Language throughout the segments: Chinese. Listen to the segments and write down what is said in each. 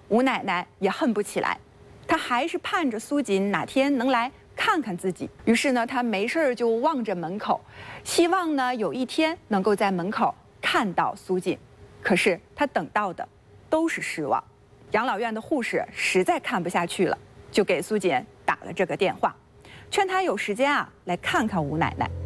吴奶奶也恨不起来，她还是盼着苏锦哪天能来看看自己。于是呢，她没事儿就望着门口，希望呢有一天能够在门口看到苏锦。可是她等到的都是失望。养老院的护士实在看不下去了，就给苏锦打了这个电话，劝她有时间来看看吴奶奶。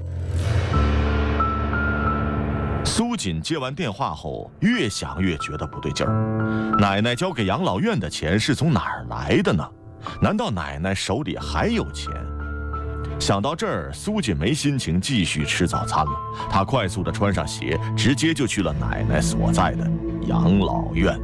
苏锦接完电话后，越想越觉得不对劲儿。奶奶交给养老院的钱是从哪儿来的呢？难道奶奶手里还有钱？想到这儿，苏锦没心情继续吃早餐了。她快速地穿上鞋，直接就去了奶奶所在的养老院。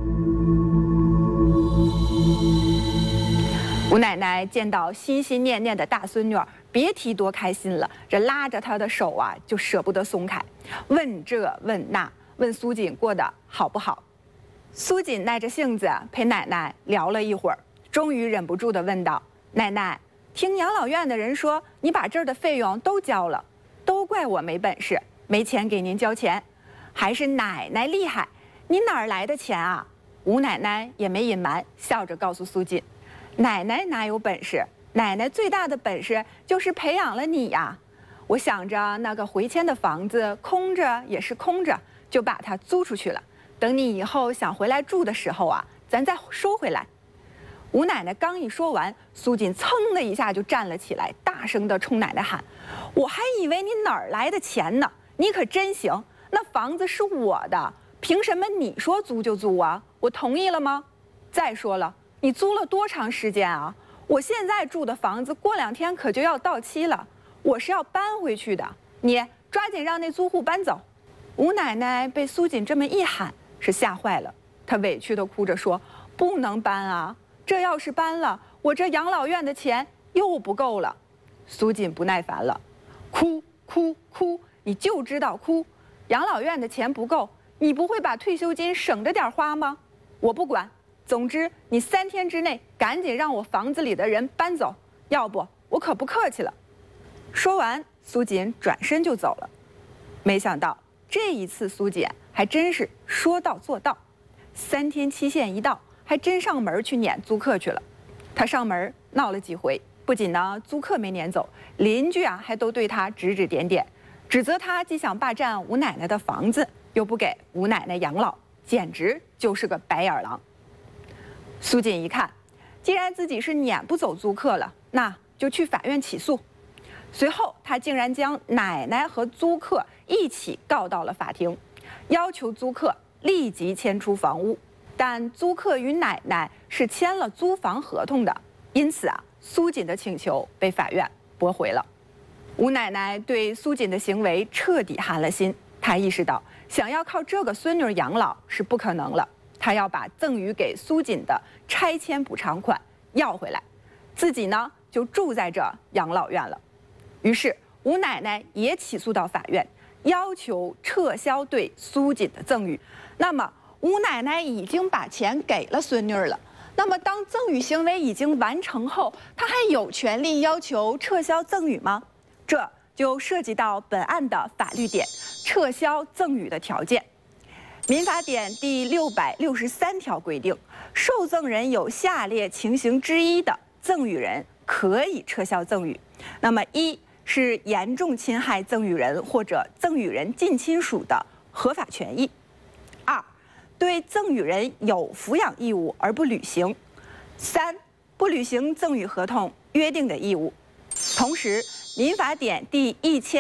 吴奶奶见到心心念念的大孙女儿，别提多开心了。这拉着她的手就舍不得松开，问这问那，问苏锦过得好不好。苏锦耐着性子陪奶奶聊了一会儿，终于忍不住地问道：“奶奶，听养老院的人说，你把这儿的费用都交了，都怪我没本事，没钱给您交钱，还是奶奶厉害，你哪儿来的钱啊？”吴奶奶也没隐瞒，笑着告诉苏锦：“奶奶哪有本事？奶奶最大的本事就是培养了你呀！我想着那个回迁的房子空着也是空着，就把它租出去了。等你以后想回来住的时候咱再收回来。”吴奶奶刚一说完，苏锦噌的一下就站了起来，大声地冲奶奶喊：“我还以为你哪儿来的钱呢？你可真行！那房子是我的，凭什么你说租就租啊？我同意了吗？再说了，你租了多长时间啊？我现在住的房子过2天可就要到期了，我是要搬回去的，你抓紧让那租户搬走。”吴奶奶被苏锦这么一喊，是吓坏了，她委屈地哭着说：“不能搬啊！这要是搬了，我这养老院的钱又不够了。”苏锦不耐烦了：“哭哭哭，你就知道哭！养老院的钱不够，你不会把退休金省着点花吗？我不管，总之你3天之内赶紧让我房子里的人搬走，要不我可不客气了。”说完，苏锦转身就走了。没想到这一次苏锦还真是说到做到，3天期限一到，还真上门去撵租客去了。他上门闹了几回，不仅呢租客没撵走，邻居还都对他指指点点，指责他既想霸占吴奶奶的房子，又不给吴奶奶养老，简直就是个白眼狼。苏锦一看，既然自己是撵不走租客了，那就去法院起诉。随后他竟然将奶奶和租客一起告到了法庭，要求租客立即迁出房屋。但租客与奶奶是签了租房合同的，因此苏锦的请求被法院驳回了。吴奶奶对苏锦的行为彻底寒了心，她意识到想要靠这个孙女养老是不可能了，她要把赠予给苏锦的拆迁补偿款要回来，自己呢就住在这养老院了。于是吴奶奶也起诉到法院，要求撤销对苏锦的赠与。那么吴奶奶已经把钱给了孙女了，那么当赠与行为已经完成后，她还有权利要求撤销赠与吗？这就涉及到本案的法律点，撤销赠与的条件。民法典第663条规定，受赠人有下列情形之一的，赠与人可以撤销赠与。那么一是严重侵害赠与人或者赠与人近亲属的合法权益；二，对赠与人有抚养义务而不履行；三，不履行赠与合同约定的义务。同时，民法典第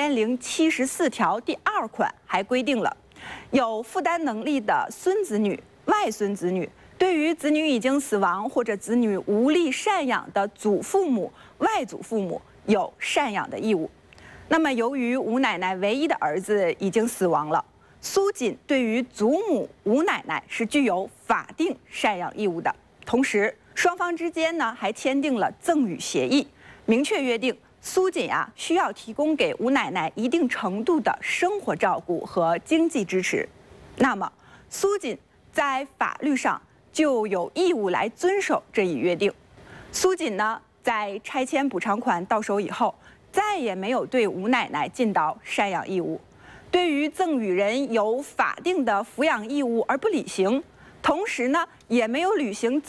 1074条第2款还规定了，有负担能力的孙子女、外孙子女，对于子女已经死亡或者子女无力赡养的祖父母、外祖父母有赡养的义务。那么，由于吴奶奶唯一的儿子已经死亡了，苏锦对于祖母吴奶奶是具有法定赡养义务的。同时，双方之间呢还签订了赠与协议，明确约定苏锦需要提供给吴奶奶一定程度的生活照顾和经济支持。那么，苏锦在法律上就有义务来遵守这一约定。苏锦呢，在拆迁补偿款到手以后，再也没有对吴奶奶尽到赡养义务。对于赠与人有法定的抚养义务而不履行，同时呢，也没有履行